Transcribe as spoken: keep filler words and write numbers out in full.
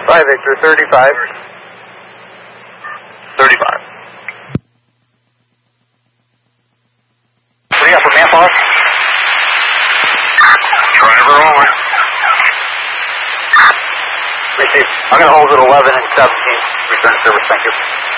Five Victor, thirty-five. thirty-five. What do you got for manpower? Driver only. Receive. I'm going to hold at eleven and seventeen. Return to service, thank you.